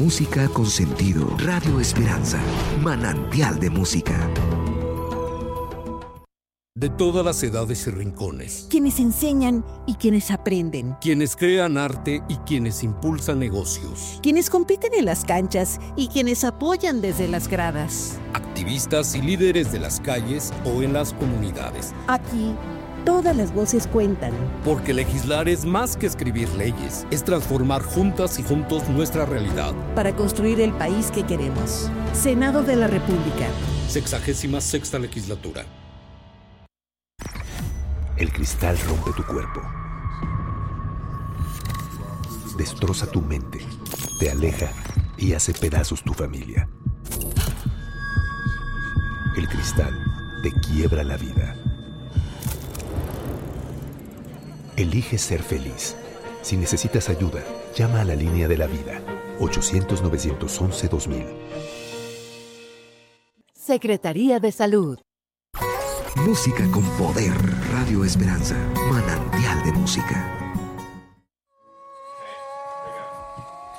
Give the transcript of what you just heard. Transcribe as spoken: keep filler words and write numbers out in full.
música con sentido. Radio Esperanza, manantial de música. De todas las edades y rincones. Quienes enseñan y quienes aprenden. Quienes crean arte y quienes impulsan negocios. Quienes compiten en las canchas y quienes apoyan desde las gradas. Activistas y líderes de las calles o en las comunidades. Aquí, todas las voces cuentan. Porque legislar es más que escribir leyes. Es transformar juntas y juntos nuestra realidad. Para construir el país que queremos. Senado de la República. Sexagésima sexta legislatura. El cristal rompe tu cuerpo, destroza tu mente, te aleja y hace pedazos tu familia. El cristal te quiebra la vida. Elige ser feliz. Si necesitas ayuda, llama a la línea de la vida, ochocientos, novecientos once, dos mil. Secretaría de Salud. Música con poder. Radio Esperanza, manantial de música.